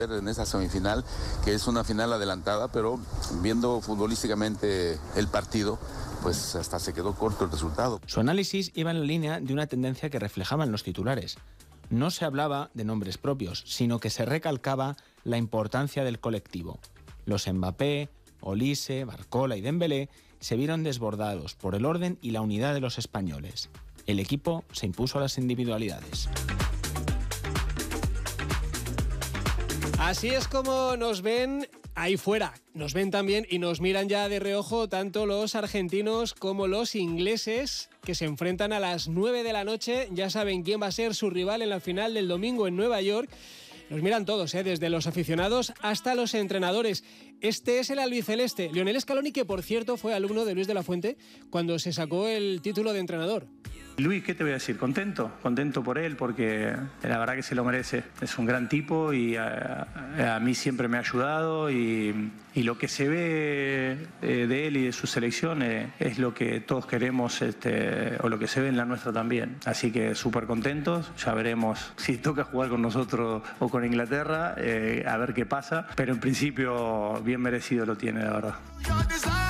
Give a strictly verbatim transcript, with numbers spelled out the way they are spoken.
En esa semifinal, que es una final adelantada, pero viendo futbolísticamente el partido, pues hasta se quedó corto el resultado. Su análisis iba en la línea de una tendencia que reflejaban los titulares. No se hablaba de nombres propios, sino que se recalcaba la importancia del colectivo. Los Mbappé, Olise, Barcola y Dembélé se vieron desbordados por el orden y la unidad de los españoles. El equipo se impuso a las individualidades. Así es como nos ven ahí fuera. Nos ven también y nos miran ya de reojo tanto los argentinos como los ingleses, que se enfrentan a las nueve de la noche. Ya saben quién va a ser su rival en la final del domingo en Nueva York. Nos miran todos, ¿eh? Desde los aficionados hasta los entrenadores. Este es el albiceleste. Lionel Scaloni, que por cierto fue alumno de Luis de la Fuente cuando se sacó el título de entrenador. Luis, ¿qué te voy a decir? Contento, contento por él porque la verdad que se lo merece. Es un gran tipo y a, a mí siempre me ha ayudado y, y lo que se ve de él y de su selección es lo que todos queremos, este, o lo que se ve en la nuestra también. Así que súper contentos, ya veremos si toca jugar con nosotros o con Inglaterra, eh, a ver qué pasa, pero en principio bien merecido lo tiene, la verdad.